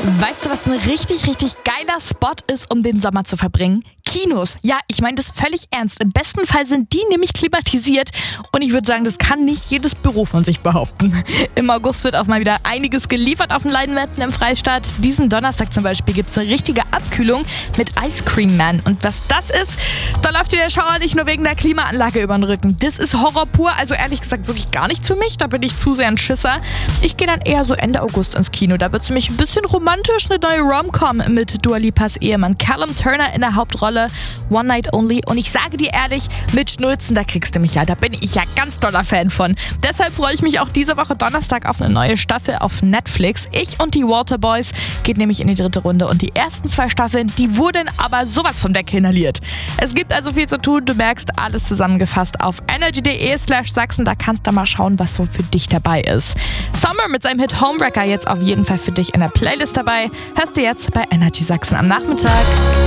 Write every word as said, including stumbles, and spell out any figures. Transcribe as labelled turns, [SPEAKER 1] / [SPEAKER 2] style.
[SPEAKER 1] Weißt du, was ein richtig, richtig geiler Spot ist, um den Sommer zu verbringen? Kinos. Ja, ich meine das völlig ernst. Im besten Fall sind die nämlich klimatisiert und ich würde sagen, das kann nicht jedes Büro von sich behaupten. Im August wird auch mal wieder einiges geliefert auf den Leinwänden im Freistaat. Diesen Donnerstag zum Beispiel gibt es eine richtige Abkühlung mit Ice Cream Man. Und was das ist, da läuft dir der Schauer nicht nur wegen der Klimaanlage über den Rücken. Das ist Horror pur, also ehrlich gesagt wirklich gar nichts für mich. Da bin ich zu sehr ein Schisser. Ich gehe dann eher so Ende August ins Kino. Da wird es nämlich ein bisschen romantisch, eine neue Rom-Com mit Dua Lipas Ehemann Callum Turner in der Hauptrolle. One Night Only. Und ich sage dir ehrlich, mit Schnulzen, da kriegst du mich ja. Da bin ich ja ganz doller Fan von. Deshalb freue ich mich auch diese Woche Donnerstag auf eine neue Staffel auf Netflix. Ich und die Walter Boys geht nämlich in die dritte Runde. Und die ersten zwei Staffeln, die wurden aber sowas vom Deck inhaliert. Es gibt also viel zu tun. Du merkst, alles zusammengefasst auf energy.de slash Sachsen. Da kannst du mal schauen, was so für dich dabei ist. Summer mit seinem Hit Homewrecker jetzt auf jeden Fall für dich in der Playlist dabei. Hörst du jetzt bei Energy Sachsen am Nachmittag.